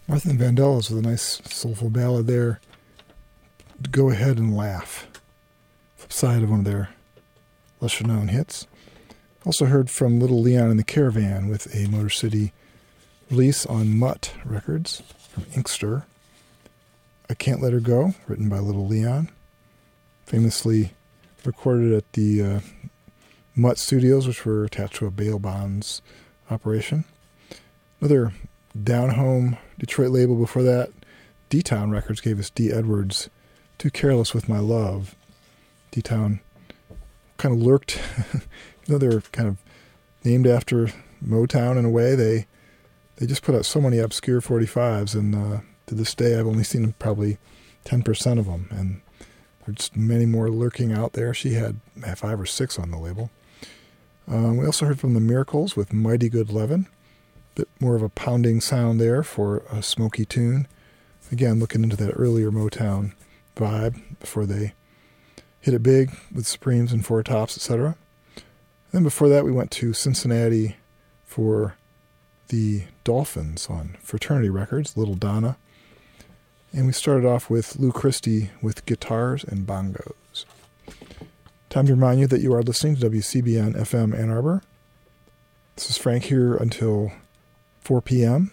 Martha and Vandellas with a nice soulful ballad there. Go Ahead and Laugh. Flip side of one of their lesser known hits. Also heard from Little Leon and the Caravan with a Motor City release on Mutt Records from Inkster. I Can't Let Her Go, written by Little Leon. Famously recorded at the Mutt Studios, which were attached to a bail bonds operation. Another down-home Detroit label before that, D-Town Records, gave us D. Edwards' Too Careless With My Love. D-Town kind of lurked, even though they're kind of named after Motown in a way. They just put out so many obscure 45s, and to this day I've only seen probably 10% of them, and there's many more lurking out there. She had 5 or 6 on the label. We also heard from the Miracles with Mighty Good Levin. Bit more of a pounding sound there for a smoky tune. Again, looking into that earlier Motown vibe before they hit it big with Supremes and Four Tops, etc. Then before that, we went to Cincinnati for the Dolphins on Fraternity Records, Little Donna. And we started off with Lou Christie with Guitars and Bongos. Time to remind you that you are listening to WCBN FM Ann Arbor. This is Frank here until 4 p.m.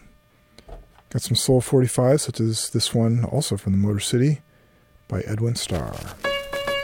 Got some Soul 45s, such as this one, also from the Motor City, by Edwin Starr.